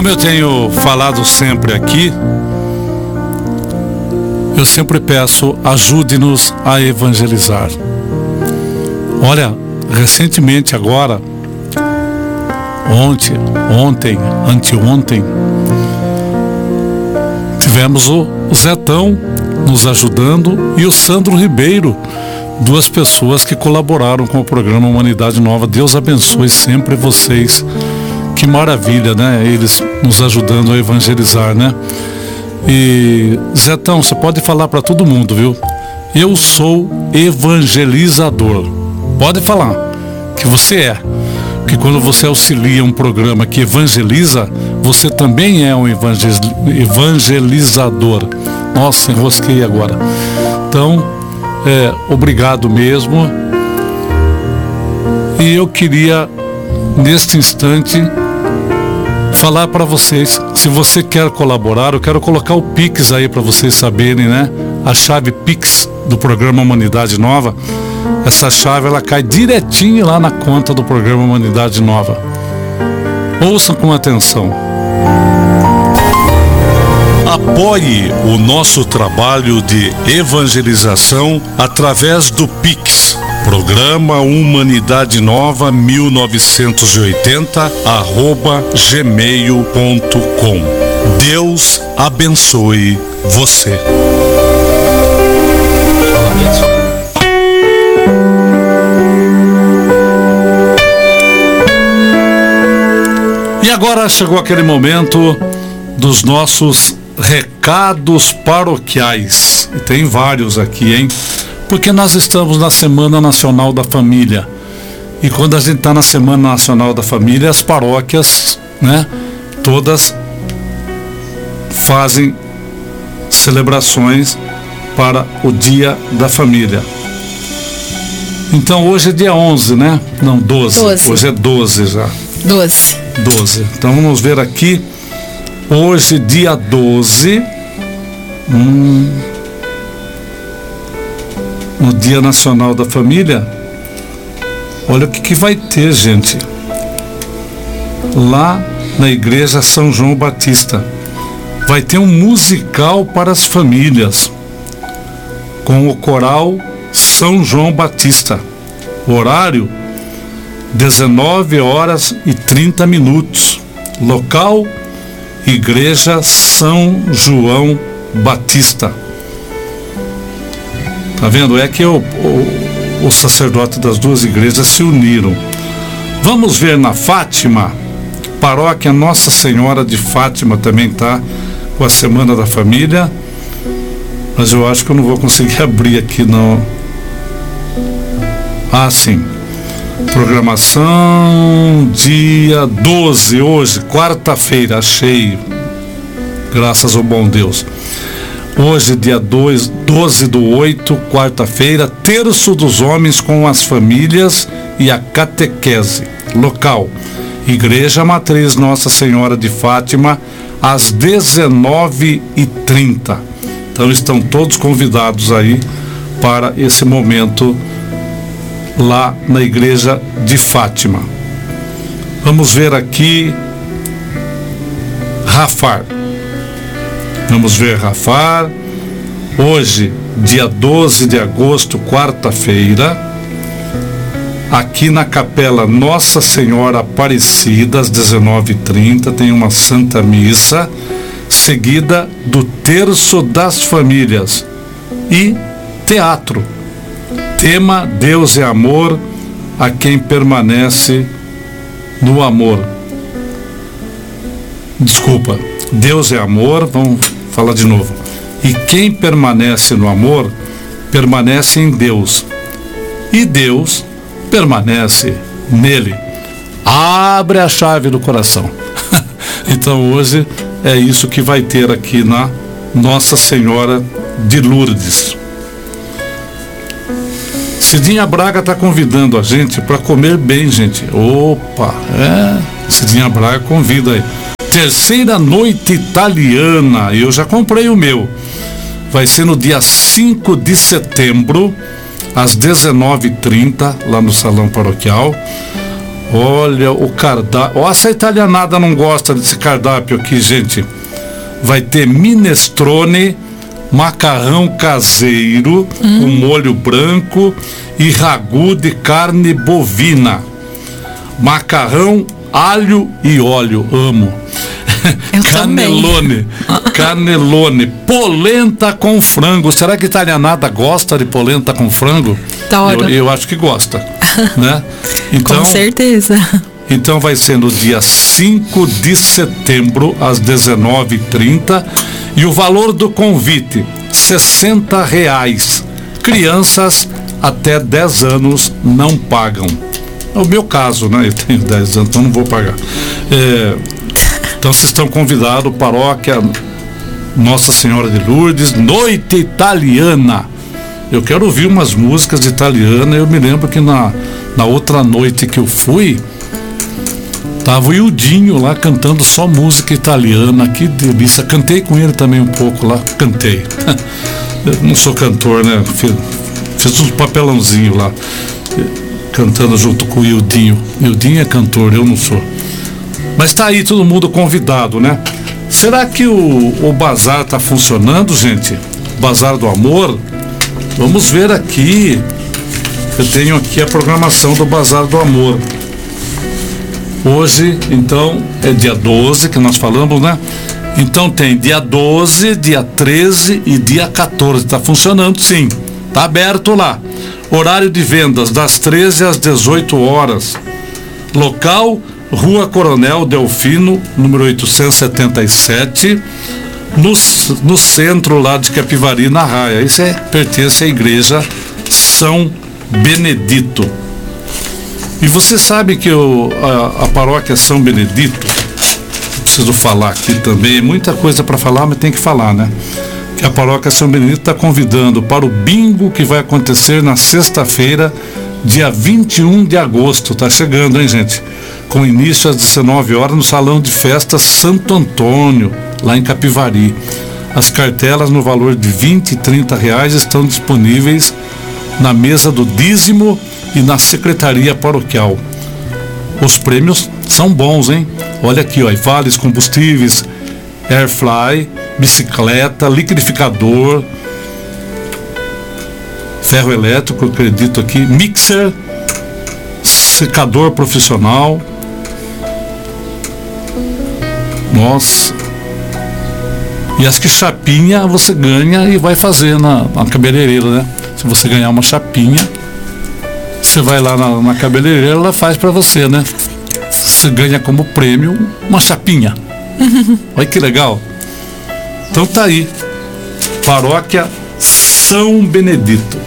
Como eu tenho falado sempre aqui, eu sempre peço, ajude-nos a evangelizar. Olha, recentemente agora, ontem, anteontem, tivemos o Zetão nos ajudando e o Sandro Ribeiro, duas pessoas que colaboraram com o programa Humanidade Nova. Deus abençoe sempre vocês. Que maravilha, né? Eles nos ajudando a evangelizar, né? E Zetão, você pode falar para todo mundo, viu? Eu sou evangelizador. Pode falar que você é. Porque quando você auxilia um programa que evangeliza, você também é um evangelizador. Nossa, enrosquei agora. Então, obrigado mesmo. E eu queria, neste instante, falar para vocês, se você quer colaborar, eu quero colocar o Pix aí para vocês saberem, né? A chave Pix do programa Humanidade Nova. Essa chave, ela cai direitinho lá na conta do programa Humanidade Nova. Ouçam com atenção. Apoie o nosso trabalho de evangelização através do Pix. Programa Humanidade Nova 1980 @gmail.com. Deus abençoe você. E agora chegou aquele momento dos nossos recados paroquiais. E tem vários aqui, hein? Porque nós estamos na Semana Nacional da Família. E quando a gente está na Semana Nacional da Família, as paróquias, né, todas fazem celebrações para o Dia da Família. Então hoje é dia 11, né? Não, 12. Hoje é 12 já. 12. Então vamos ver aqui. Hoje, dia 12, no Dia Nacional da Família, olha o que vai ter, gente. Lá na Igreja São João Batista, vai ter um musical para as famílias, com o coral São João Batista. O horário, 19h30. Local, Igreja São João Batista. Tá vendo? É que o sacerdote das duas igrejas se uniram. Vamos ver na Fátima. Paróquia Nossa Senhora de Fátima também tá com a Semana da Família. Mas eu acho que eu não vou conseguir abrir aqui, não. Ah, sim. Programação dia 12, hoje, quarta-feira, achei, graças ao bom Deus. Hoje, dia 12/8, quarta-feira, Terço dos Homens com as Famílias e a Catequese. Local, Igreja Matriz Nossa Senhora de Fátima, às 19h30. Então estão todos convidados aí para esse momento lá na Igreja de Fátima. Vamos ver aqui Rafar. Vamos ver Rafar. Hoje, dia 12 de agosto, quarta-feira, aqui na Capela Nossa Senhora Aparecida, às 19h30, tem uma Santa Missa, seguida do Terço das Famílias e teatro. Tema: Deus é amor, a quem permanece no amor. Desculpa, Deus é amor, vamos falar de novo. E quem permanece no amor, permanece em Deus. E Deus permanece nele. Abre a chave do coração. Então hoje é isso que vai ter aqui na Nossa Senhora de Lourdes. Cidinha Braga está convidando a gente para comer bem, gente. Opa, Cidinha Braga convida aí. Terceira noite italiana, eu já comprei o meu. Vai ser no dia 5 de setembro, às 19h30, lá no Salão Paroquial. Olha o cardápio. Essa italianada não gosta desse cardápio aqui, gente. Vai ter minestrone, macarrão caseiro com molho branco e ragu de carne bovina. Macarrão, alho e óleo. Amo. Canelone, polenta com frango. Será que italianada gosta de polenta com frango? Eu acho que gosta, né? Então, com certeza. Então vai ser no dia 5 de setembro, às 19h30. E o valor do convite, R$60. Crianças até 10 anos não pagam. É o meu caso, né? Eu tenho 10 anos, então não vou pagar. Então vocês estão convidados, paróquia Nossa Senhora de Lourdes, noite italiana. Eu quero ouvir umas músicas italianas. Eu me lembro que na outra noite que eu fui, tava o Ildinho lá cantando só música italiana. Que delícia. Cantei com ele também um pouco lá. Cantei. Eu não sou cantor, né? Fiz um papelãozinho lá, cantando junto com o Ildinho. Ildinho é cantor, eu não sou. Mas tá aí todo mundo convidado, né? Será que o bazar tá funcionando, gente? Bazar do Amor? Vamos ver aqui. Eu tenho aqui a programação do Bazar do Amor. Hoje, então, é dia 12 que nós falamos, né? Então tem dia 12, dia 13 e dia 14. Tá funcionando, sim. Tá aberto lá. Horário de vendas das 13 às 18 horas. Local: Rua Coronel Delfino, número 877, no centro lá de Capivari, na Raia. Isso pertence à igreja São Benedito. E você sabe que a paróquia São Benedito, preciso falar aqui também, muita coisa para falar, mas tem que falar, né? Que a paróquia São Benedito está convidando para o bingo que vai acontecer na sexta-feira, dia 21 de agosto. Tá chegando, hein, gente? Com início às 19 horas no Salão de Festas Santo Antônio, lá em Capivari. As cartelas no valor de R$20 e R$30 estão disponíveis na mesa do dízimo e na secretaria paroquial. Os prêmios são bons, hein? Olha aqui, ó, vales combustíveis, airfly, bicicleta, liquidificador, ferro elétrico, eu acredito aqui, mixer, secador profissional. Nossa. E acho que chapinha você ganha e vai fazer na cabeleireira, né? Se você ganhar uma chapinha, você vai lá na cabeleireira, ela faz pra você, né? Você ganha como prêmio uma chapinha. Olha que legal. Então tá aí, paróquia São Benedito.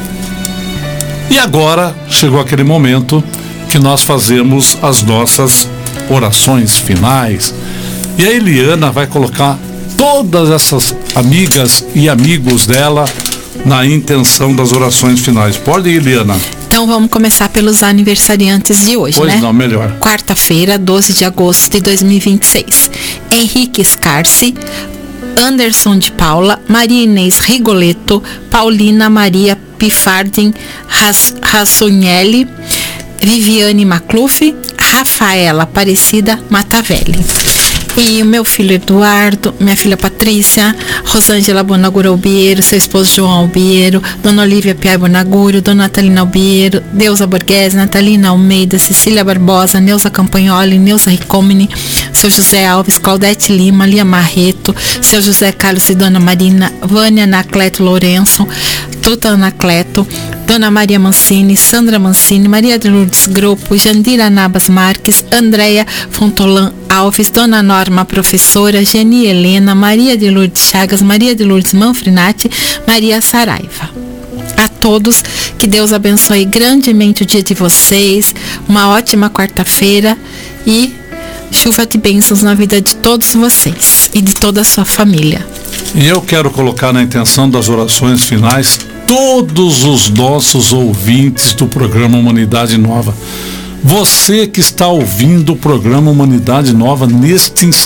E agora chegou aquele momento que nós fazemos as nossas orações finais. E a Eliana vai colocar todas essas amigas e amigos dela na intenção das orações finais. Pode ir, Eliana? Então vamos começar pelos aniversariantes de hoje, pois né? Não, melhor. Quarta-feira, 12 de agosto de 2026. Henrique Scarci, Anderson de Paula, Maria Inês Rigoletto, Paulina Maria Pifardin Rassonelli, Viviane Macluf, Rafaela Aparecida Matavelli. E o meu filho Eduardo, minha filha Patrícia, Rosângela Bonaguro Albiero, seu esposo João Albiero, Dona Olívia Piai Bonaguro, Dona Natalina Albiero, Deusa Borghese, Natalina Almeida, Cecília Barbosa, Neuza Campagnoli, Neuza Ricomini, seu José Alves, Claudete Lima, Lia Marreto, seu José Carlos e Dona Marina, Vânia Anacleto Lourenço, Tuta Anacleto, Dona Maria Mancini, Sandra Mancini, Maria de Lourdes Grupo, Jandira Nabas Marques, Andréia Fontolan Alves, Dona Norma Professora, Geni Helena, Maria de Lourdes Chagas, Maria de Lourdes Manfrinati, Maria Saraiva. A todos, que Deus abençoe grandemente o dia de vocês, uma ótima quarta-feira e chuva de bênçãos na vida de todos vocês e de toda a sua família. E eu quero colocar na intenção das orações finais todos os nossos ouvintes do programa Humanidade Nova. Você que está ouvindo o programa Humanidade Nova neste instante,